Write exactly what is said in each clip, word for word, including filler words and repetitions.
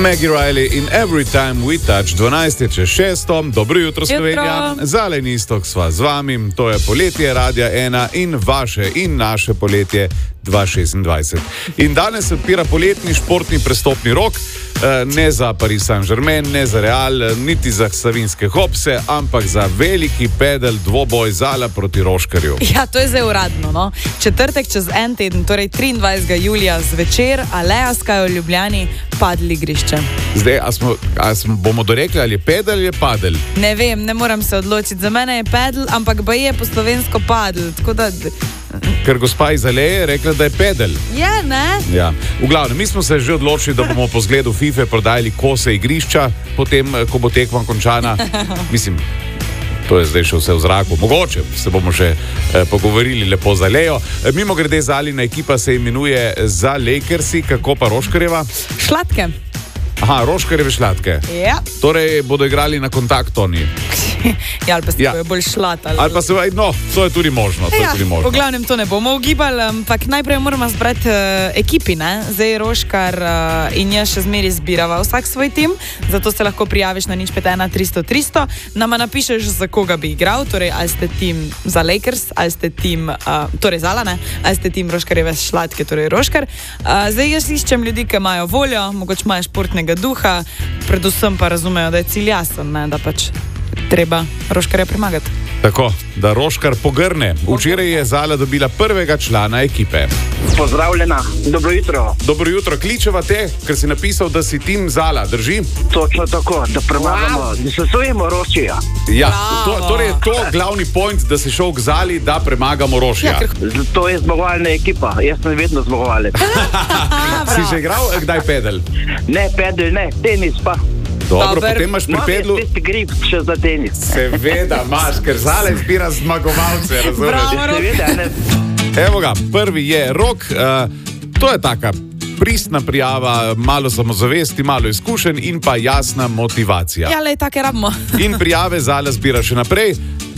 Maggie Riley in Every Time We Touch, dvanajst je čez šesto. Dobro jutro, Slovenija. Zeleni istok sva z vami. To je poletje Radia ena in vaše in naše poletje dva tisoč šestindvajset. In danes se odpira poletni športni prestopni rok, ne za Paris Saint-Germain, ne za Real, niti za Savinjske Hopse, ampak za veliki pedel dvoboj Zala proti Roškarju. Ja, to je zdaj uradno, no. Četrtek čez en teden, torej triindvajsetega julija zvečer, Aleja Sky v Ljubljani, padli igrišče. Zdaj, a smo, a smo, bomo dorekli, ali je pedel ali je padel? Ne vem, ne moram se odločiti. Za mene je pedel, ampak ba je po slovensko padel, tako da... Ker gospa iz Aleje rekla, da je pedel. Je, ne? Ja. V glavnem, mi smo se že odločili, da bomo po zgledu FIFA prodajali kose igrišča, potem, ko bo tekma končana. Mislim, to je zdaj še vse v zraku. Mogoče se bomo še eh, pogovorili lepo za Alejo. E, mimo grede, Zalina ekipa se imenuje za Lakersi, kako pa Roškarjeva? Šlatke. Aha, Roškarjeve šlatke. Ja. Torej bodo igrali na kontakt oni. Ja, ali pa se Ja. bojo bolj šlatali. Ali pa se, no, to je tudi možno. To je Ja, tudi možno. v glavnem to ne bomo ugibali, ampak najprej moramo zbrati uh, ekipi, ne? Zdaj Roškar uh, in jaz še zmeri zbirava vsak svoj tim, zato se lahko prijaviš na nič pet ena tristo tristo, nama napišeš, za koga bi igral, torej ali ste tim za Lakers, ali ste tim, uh, torej Zala, ne? Ali ste tim Roškarjeve šlatke, torej Roškar. Uh, zdaj jaz iščem ljudi, ki imajo voljo, mogoče imajo športnega duha, predvsem pa razumejo, da je cilj jasen, ne? Da pač treba Roškarja premagati. Tako, da Roškar pogrne. Včeraj je Zala dobila prvega člana ekipe. Pozdravljena, dobro jutro. Dobro jutro, kličeva te, ker si napisal, da si tim Zala, drži? Točno tako, da premagamo, da se sujemo Rošija. Ja, Bravo. to, torej je to glavni point, da si šel k Zali, da premagamo Rošija. Ja, ker- To je zmagovalna ekipa, jaz sem vedno zmagovalec. Si že igral, eh, kdaj pedel? Ne, pedel, ne, tenis pa. Dobro, Dober. potem imaš pri Imam pedlu... jaz tisti grip še za tenis. Seveda imaš, ker Zala izbira zmagovalce, razumeš? Bravo. Seveda, ne. Evo ga, prvi je Rok, uh, to je taka pristna prijava, malo samozavesti, malo izkušenj in pa jasna motivacija. Ja, lej, take rabimo. In prijave Zala zbira še naprej.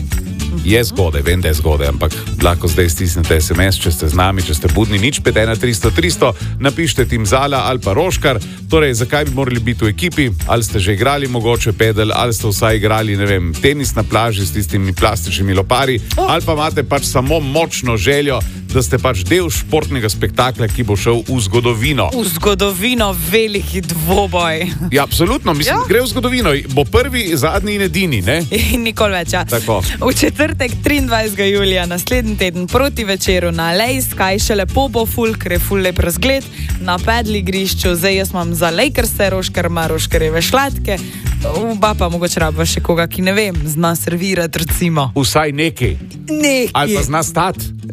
Je zgodaj, vem, da je zgodaj, ampak lahko zdaj stisnete es em es, če ste z nami, če ste budni, nič pet ena tristo tristo, napišite tim Zala ali pa Roškar. Torej, zakaj bi morali biti v ekipi? Ali ste že igrali mogoče pedel, ali ste vsaj igrali, ne vem, tenis na plaži s tistimi plastičnimi lopari, Oh. ali pa imate pač samo močno željo, da ste pač del športnega spektakla, ki bo šel v zgodovino. V zgodovino veliki dvoboj. Ja, absolutno, mislim, Ja. gre v zgodovino. Bo prvi, zadnji in edini, ne? In nikoli več. Ja. Tako. V četrtek triindvajsetega julija, naslednji teden proti večeru na Aleji Sky, še lepo bo ful, ker je ful lep razgled na pedli igrišču. Zdaj jaz imam za Lakers, Roškar ima Roškarjeve šlatke, oba pa mogoče rabva še koga, ki ne vem, zna servirati recimo. Vsaj nekaj. Nekaj. Ali pa zna stati.